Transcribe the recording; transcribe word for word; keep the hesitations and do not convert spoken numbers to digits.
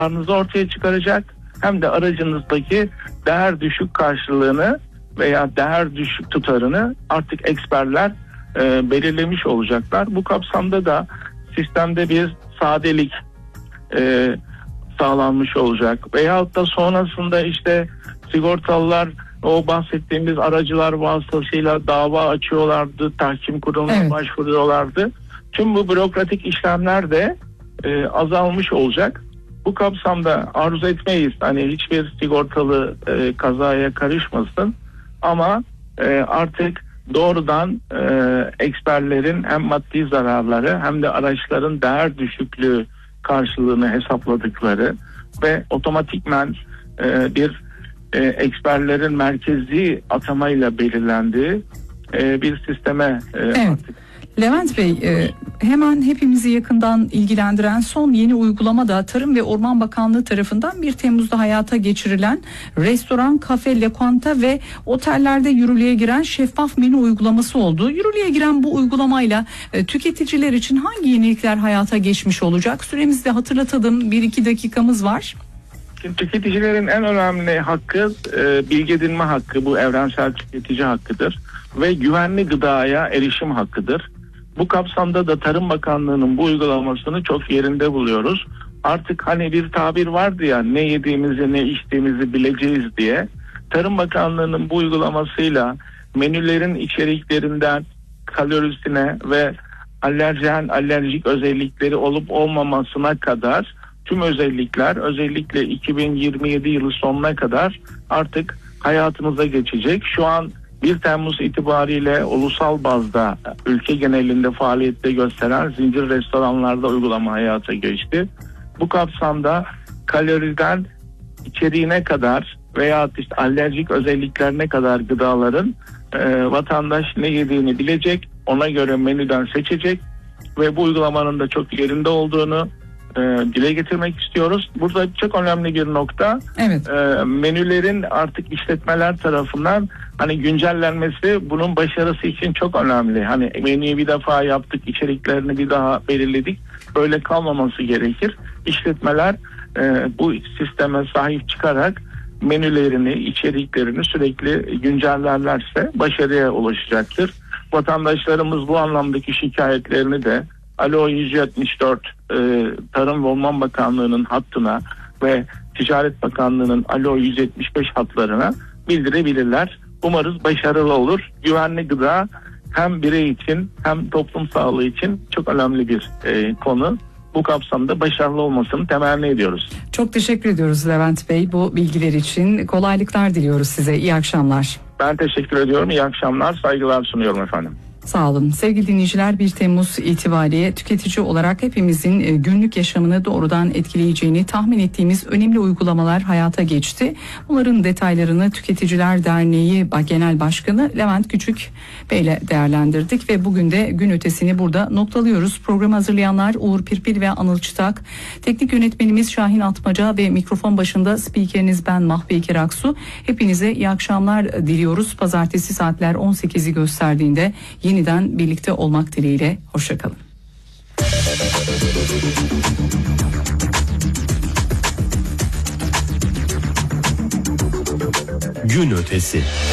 zararınızı ortaya çıkaracak, hem de aracınızdaki değer düşük karşılığını veya değer düşük tutarını artık eksperler e, belirlemiş olacaklar. Bu kapsamda da sistemde bir sadelik e, sağlanmış olacak. Veyahut da sonrasında işte sigortalılar o bahsettiğimiz aracılar vasıtasıyla dava açıyorlardı, tahkim kuruluna evet. başvuruyorlardı. Tüm bu bürokratik işlemler de e, azalmış olacak. Bu kapsamda arzu etmeyiz. Hani hiçbir sigortalı e, kazaya karışmasın. Ama e, artık doğrudan e, eksperlerin hem maddi zararları hem de araçların değer düşüklüğü karşılığını hesapladıkları ve otomatikmen e, bir e, eksperlerin merkezi atamayla belirlendiği e, bir sisteme e, evet. artık. Levent Bey, e, hemen hepimizi yakından ilgilendiren son yeni uygulama da Tarım ve Orman Bakanlığı tarafından bir Temmuz'da hayata geçirilen restoran, kafe, lokanta ve otellerde yürürlüğe giren şeffaf menü uygulaması oldu. Yürürlüğe giren bu uygulamayla e, tüketiciler için hangi yenilikler hayata geçmiş olacak? Süremizi de hatırlatalım, bir iki dakikamız var. Şimdi tüketicilerin en önemli hakkı e, bilgi edinme hakkı, bu evrensel tüketici hakkıdır ve güvenli gıdaya erişim hakkıdır. Bu kapsamda da Tarım Bakanlığı'nın bu uygulamasını çok yerinde buluyoruz. Artık hani bir tabir vardı ya, ne yediğimizi ne içtiğimizi bileceğiz diye. Tarım Bakanlığı'nın bu uygulamasıyla menülerin içeriklerinden kalorisine ve alerjen, alerjik özellikleri olup olmamasına kadar tüm özellikler özellikle iki bin yirmi yedi yılı sonuna kadar artık hayatımıza geçecek. Şu an bir Temmuz itibariyle ulusal bazda ülke genelinde faaliyette gösteren zincir restoranlarda uygulama hayata geçti. Bu kapsamda kaloriden içeriğine kadar veya işte alerjik özelliklerine kadar gıdaların e, vatandaş ne yediğini bilecek, ona göre menüden seçecek ve bu uygulamanın da çok yerinde olduğunu e, dile getirmek istiyoruz. Burada çok önemli bir nokta, evet. e, menülerin artık işletmeler tarafından hani güncellenmesi bunun başarısı için çok önemli. Hani menüyü bir defa yaptık, içeriklerini bir daha belirledik. Böyle kalmaması gerekir. İşletmeler e, bu sisteme sahip çıkarak menülerini, içeriklerini sürekli güncellerlerse başarıya ulaşacaktır. Vatandaşlarımız bu anlamdaki şikayetlerini de Alo yüz yetmiş dört e, Tarım ve Orman Bakanlığı'nın hattına ve Ticaret Bakanlığı'nın Alo yüz yetmiş beş hatlarına bildirebilirler. Umarız başarılı olur. Güvenli gıda hem birey için hem toplum sağlığı için çok önemli bir e, konu. Bu kapsamda başarılı olmasını temenni ediyoruz. Çok teşekkür ediyoruz Levent Bey bu bilgiler için. Kolaylıklar diliyoruz size. İyi akşamlar. Ben teşekkür ediyorum. İyi akşamlar. Saygılar sunuyorum efendim. Sağ olun. Sevgili dinleyiciler, bir Temmuz itibariyle tüketici olarak hepimizin günlük yaşamını doğrudan etkileyeceğini tahmin ettiğimiz önemli uygulamalar hayata geçti. Bunların detaylarını Tüketiciler Derneği Genel Başkanı Levent Küçük Bey'le değerlendirdik ve bugün de gün ötesini burada noktalıyoruz. Programı hazırlayanlar Uğur Pirpil ve Anıl Çıtak, teknik yönetmenimiz Şahin Atmaca ve mikrofon başında spikeriniz ben Mahpeyker Aksu. Hepinize iyi akşamlar diliyoruz. Pazartesi saatler on sekizi gösterdiğinde yeniden birlikte olmak dileğiyle. Hoşçakalın. Gün ötesi.